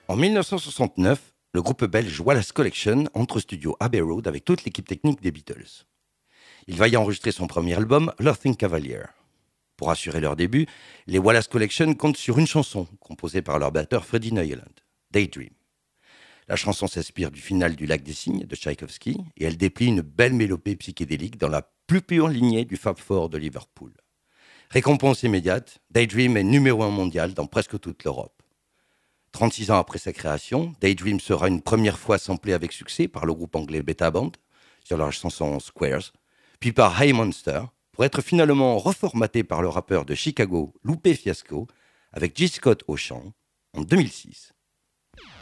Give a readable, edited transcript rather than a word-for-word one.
En 1969, le groupe belge Wallace Collection entre au studio Abbey Road avec toute l'équipe technique des Beatles. Il va y enregistrer son premier album, Laughing Cavalier. Pour assurer leur début, les Wallace Collection comptent sur une chanson composée par leur batteur Freddie Neyland, Daydream. La chanson s'inspire du final du Lac des Cygnes de Tchaïkovski et elle déplie une belle mélopée psychédélique dans la plus pure lignée du Fab Four de Liverpool. Récompense immédiate, Daydream est numéro 1 mondial dans presque toute l'Europe. 36 ans après sa création, Daydream sera une première fois samplé avec succès par le groupe anglais Beta Band sur leur chanson Squares, puis par Hey Monster, pour être finalement reformaté par le rappeur de Chicago Lupe Fiasco avec G. Scott au chant en 2006.